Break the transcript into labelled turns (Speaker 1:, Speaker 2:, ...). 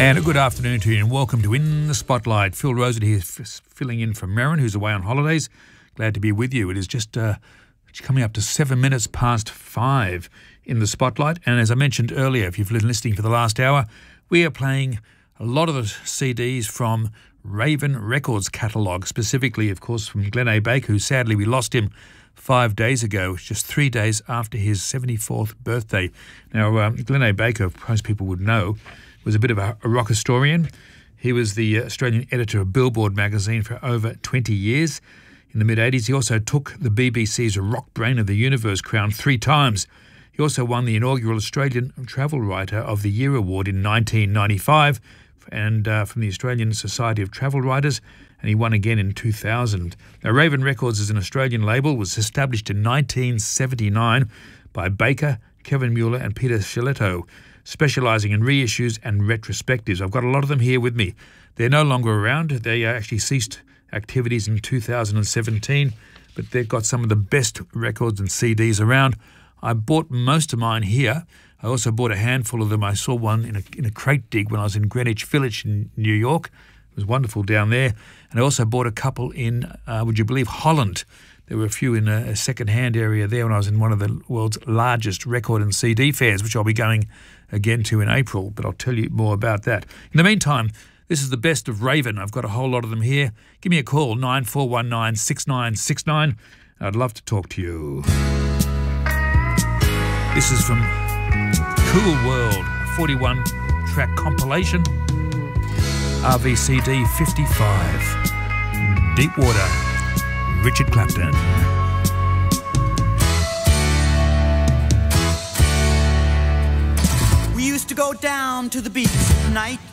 Speaker 1: And a good afternoon to you and welcome to In the Spotlight. Phil Rosen here filling in for Merrin, who's away on holidays. Glad to be with you. It is just coming up to 7 minutes past 5 in the Spotlight. And as I mentioned earlier, if you've been listening for the last hour, we are playing a lot of the CDs from Raven Records catalogue, specifically, of course, from Glenn A. Baker, who sadly we lost him 5 days ago, just 3 days after his 74th birthday. Now, Glenn A. Baker, most people would know, was a bit of a rock historian. He was the Australian editor of Billboard magazine for over 20 years. In the mid-80s, he also took the BBC's Rock Brain of the Universe crown 3 times. He also won the inaugural Australian Travel Writer of the Year award in 1995 and from the Australian Society of Travel Writers, and he won again in 2000. Now, Raven Records is an Australian label, was established in 1979 by Baker, Kevin Mueller and Peter Sciletto, specialising in reissues and retrospectives. I've got a lot of them here with me. They're no longer around. They actually ceased activities in 2017, but they've got some of the best records and CDs around. I bought most of mine here. I also bought a handful of them. I saw one in a crate dig when I was in Greenwich Village in New York. It was wonderful down there. And I also bought a couple in, would you believe, Holland. There were a few in a second-hand area there when I was in one of the world's largest record and CD fairs, which I'll be going again to in April, but I'll tell you more about that. In the meantime, this is the best of Raven. I've got a whole lot of them here. Give me a call, 9419 6969. I'd love to talk to you. This is from Cool World, a 41-track compilation, RVCD 55, Deepwater, Richard Clapton.
Speaker 2: We used to go down to the beach at night,